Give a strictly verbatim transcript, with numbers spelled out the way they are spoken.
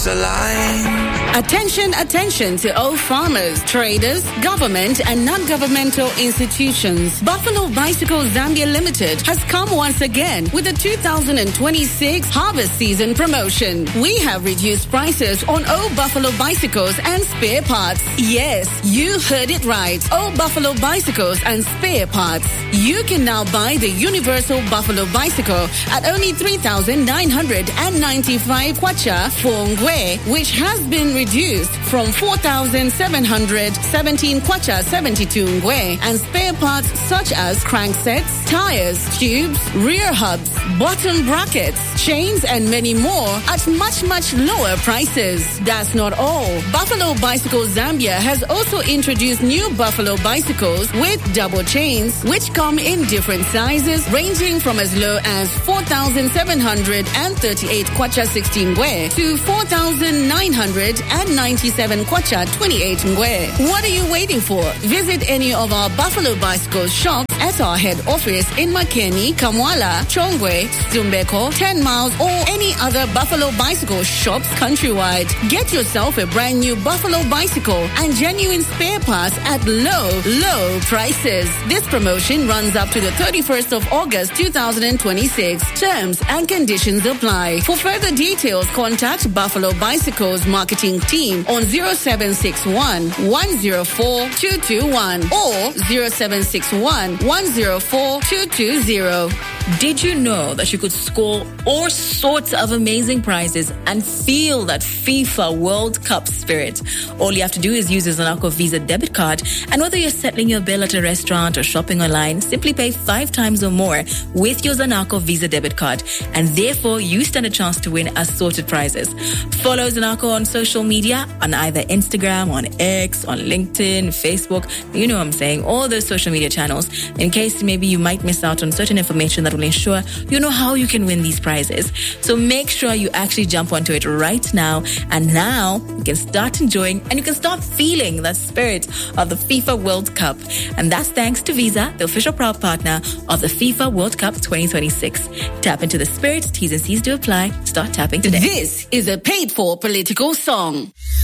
Attention, attention to all farmers, traders, government and non-governmental institutions. Buffalo Bicycle Zambia Limited has come once again with the two thousand twenty-six harvest season promotion. We have reduced prices on all Buffalo bicycles and spare parts. Yes, you heard it right. All Buffalo bicycles and spare parts. You can now buy the Universal Buffalo Bicycle at only three thousand nine hundred ninety-five kwacha for Ngwe, which has been reduced from four thousand seven hundred seventeen kwacha seventy-two Ngwe, and spare parts such as cranksets, tires, tubes, rear hubs, bottom brackets, chains and many more at much much lower prices. That's not all. Buffalo Bicycle Zambia has also introduced new Buffalo bicycles with double chains, which come in different sizes ranging from as low as four thousand seven hundred thirty-eight kwacha sixteen Ngwe to four thousand nine hundred ninety-seven kwacha twenty-eight Ngwe. What are you waiting for? Visit any of our Buffalo Bicycle shops at our head office in Makeni, Kamwala, Chongwe, Stumbeko, ten miles, or any other Buffalo Bicycle shops countrywide. Get yourself a brand new Buffalo bicycle and genuine spare parts at low, low prices. This promotion runs up to the thirty-first of August two thousand twenty-six. Terms and conditions apply. For further details, contact Buffalo Bicycles marketing team on zero seven six one, one zero four, two two one or zero seven six one, one zero four, two two zero. Did you know that you could score all sorts of amazing prizes and feel that FIFA World Cup spirit? All you have to do is use your Zanaco Visa debit card, and whether you're settling your bill at a restaurant or shopping online, simply pay five times or more with your Zanaco Visa debit card, and therefore you stand a chance to win assorted prizes. Follow Zanaco on social media, on either Instagram, on X, on LinkedIn, Facebook, you know what I'm saying, all those social media channels, in case maybe you might miss out on certain information that will ensure you know how you can win these prizes. So make sure you actually jump onto it right now, and now you can start enjoying and you can start feeling that spirit of the FIFA World Cup. And that's thanks to Visa, the official proud partner of the FIFA World Cup twenty twenty-six. Tap into the spirit. T's and C's do apply. Start tapping today. This is a paid for political song.